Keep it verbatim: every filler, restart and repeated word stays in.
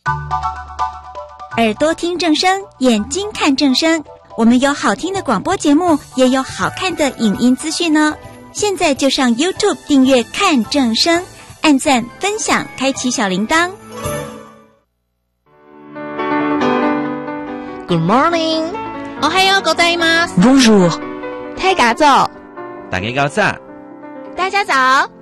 耳朵听正声，眼睛看正声。我们有好听的广播节目，也有好看的影音资讯呢。现在就上 YouTube 订阅看正声，按赞分享，开启小铃铛。 Good morning， おはようございます。 Bonjour， 太嘎早， 大家早。 大家早。